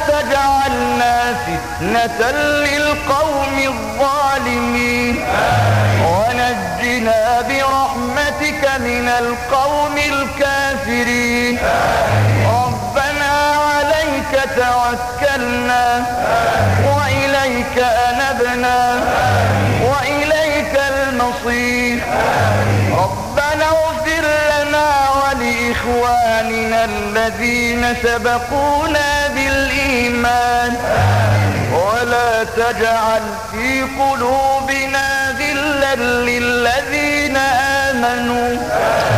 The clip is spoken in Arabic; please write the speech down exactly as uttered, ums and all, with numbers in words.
تجعلنا فتنة للقوم الظالمين ونجنا برحمتك من القوم الكافرين ربنا عليك توكلنا وإليك أنبنا وإليك المصير ربنا اغفر لنا ولإخواننا الذين سبقونا بالإيمان ولا تجعل في قلوبنا غلا للذين آمنوا